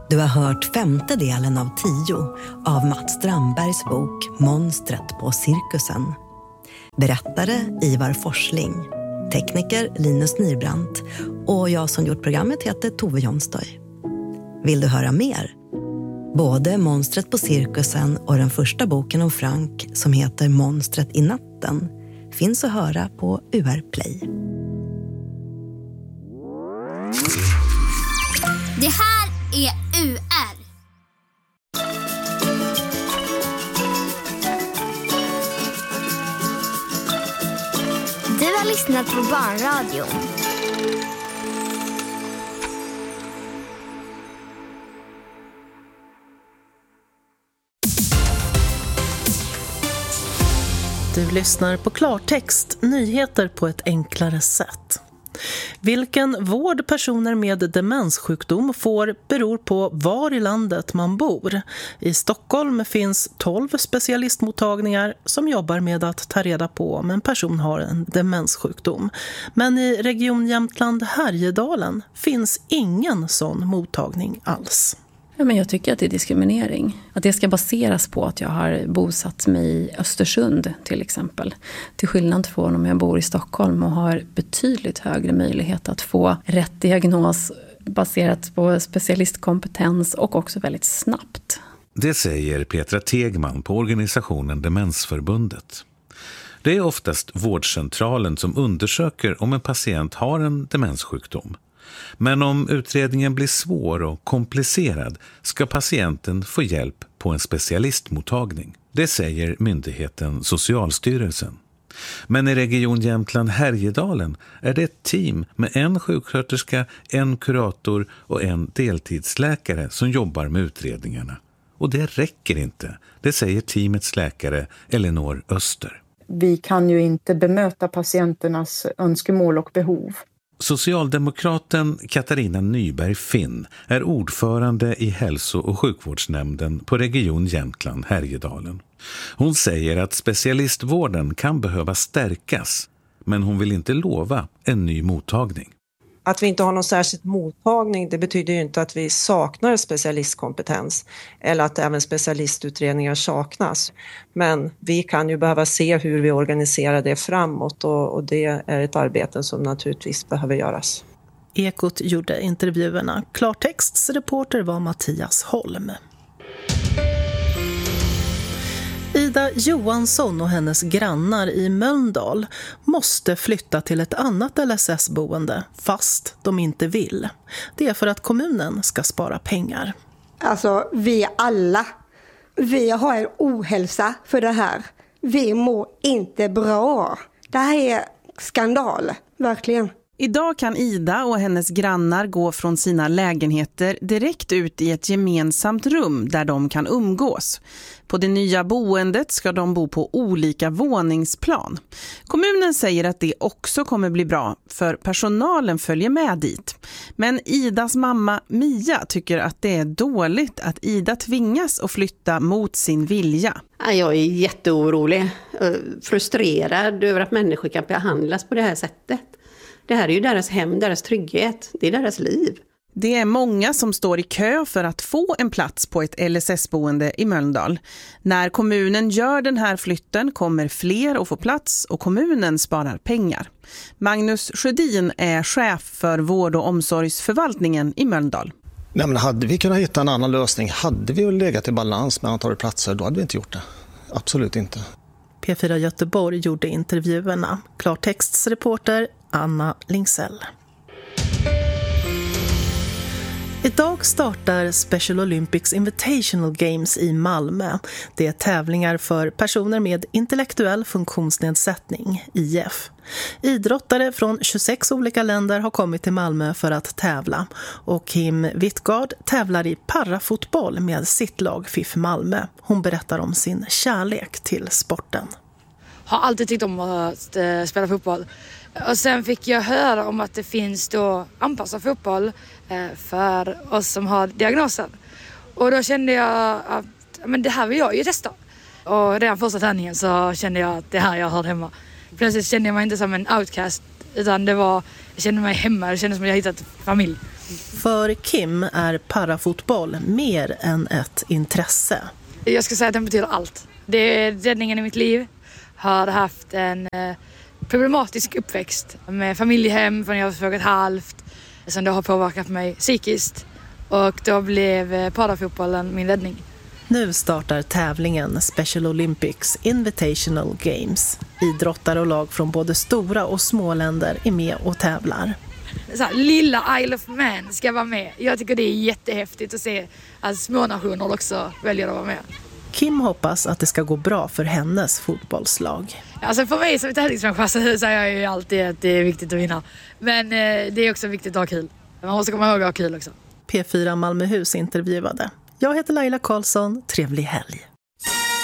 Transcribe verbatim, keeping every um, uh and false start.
Du har hört femte delen av tio av Mats Strandbergs bok Monstret på cirkusen. Berättare Ivar Forsling, tekniker Linus Nyrbrandt och jag som gjort programmet heter Tove Jonsdøy. Vill du höra mer? Både Monstret på cirkusen och den första boken om Frank som heter Monstret i natten finns att höra på U R Play. Det här är U R. Du har lyssnat på Barnradion. Du lyssnar på Klartext, nyheter på ett enklare sätt. Vilken vård personer med demenssjukdom får beror på var i landet man bor. I Stockholm finns tolv specialistmottagningar som jobbar med att ta reda på om en person har en demenssjukdom. Men i Region Jämtland Härjedalen finns ingen sån mottagning alls. Ja, men jag tycker att det är diskriminering. Att det ska baseras på att jag har bosatt mig i Östersund till exempel. Till skillnad från om jag bor i Stockholm och har betydligt högre möjlighet att få rätt diagnos baserat på specialistkompetens och också väldigt snabbt. Det säger Petra Tegman på organisationen Demensförbundet. Det är oftast vårdcentralen som undersöker om en patient har en demenssjukdom. Men om utredningen blir svår och komplicerad ska patienten få hjälp på en specialistmottagning. Det säger myndigheten Socialstyrelsen. Men i Region Jämtland Härjedalen är det ett team med en sjuksköterska, en kurator och en deltidsläkare som jobbar med utredningarna. Och det räcker inte, det säger teamets läkare Elinor Öster. Vi kan ju inte bemöta patienternas önskemål och behov. Socialdemokraten Katarina Nyberg-Finn är ordförande i hälso- och sjukvårdsnämnden på Region Jämtland Härjedalen. Hon säger att specialistvården kan behöva stärkas, men hon vill inte lova en ny mottagning. Att vi inte har någon särskild mottagning, det betyder ju inte att vi saknar specialistkompetens eller att även specialistutredningar saknas. Men vi kan ju behöva se hur vi organiserar det framåt och, och det är ett arbete som naturligtvis behöver göras. Ekot gjorde intervjuerna. Klartexts reporter var Mattias Holm. Ida Johansson och hennes grannar i Mölndal måste flytta till ett annat L S S-boende fast de inte vill. Det är för att kommunen ska spara pengar. Alltså vi alla, vi har ohälsa för det här. Vi mår inte bra. Det här är skandal, verkligen. Idag kan Ida och hennes grannar gå från sina lägenheter direkt ut i ett gemensamt rum där de kan umgås. På det nya boendet ska de bo på olika våningsplan. Kommunen säger att det också kommer bli bra för personalen följer med dit. Men Idas mamma Mia tycker att det är dåligt att Ida tvingas att flytta mot sin vilja. Jag är jätteorolig, frustrerad över att människor kan behandlas på det här sättet. Det här är ju deras hem, deras trygghet, det är deras liv. Det är många som står i kö för att få en plats på ett L S S-boende i Mölndal. När kommunen gör den här flytten kommer fler att få plats och kommunen sparar pengar. Magnus Sjödin är chef för vård- och omsorgsförvaltningen i Mölndal. Nej, men hade vi kunnat hitta en annan lösning, hade vi legat i balans med antalet platser, då hade vi inte gjort det. Absolut inte. P fyra Göteborg gjorde intervjuerna. Klartexts reporter Anna Lingsell. Idag startar Special Olympics Invitational Games i Malmö. Det är tävlingar för personer med intellektuell funktionsnedsättning, I F. Idrottare från tjugosex olika länder har kommit till Malmö för att tävla. Och Kim Wittgard tävlar i parafotboll med sitt lag F I F Malmö. Hon berättar om sin kärlek till sporten. Har alltid tyckt om att spela fotboll. Och sen fick jag höra om att det finns då anpassad fotboll för oss som har diagnosen. Och då kände jag att men det här vill jag ju testa. Och redan första träningen så kände jag att det här jag hörde hemma. Plötsligt kände jag mig inte som en outcast utan det var Jag känner mig hemma, det känns som att jag har hittat familj. För Kim är parafotboll mer än ett intresse. Jag ska säga att den betyder allt. Det är räddningen i mitt liv. Har haft en eh, problematisk uppväxt med familjehem från jag var två och ett halvt. Som då har påverkat mig psykiskt. Och då blev parafotbollen min räddning. Nu startar tävlingen Special Olympics Invitational Games. Idrottare och lag från både stora och små länder är med och tävlar. Så här, lilla Isle of Man ska vara med. Jag tycker det är jättehäftigt att se att små nationer också väljer att vara med. Kim hoppas att det ska gå bra för hennes fotbollslag. Alltså för mig som tävlingsmänniska så säger jag ju alltid att det är viktigt att vinna. Men eh, det är också viktigt att ha kul. Man måste komma ihåg att ha kul också. P fyra Malmöhus intervjuade. Jag heter Laila Karlsson. Trevlig helg.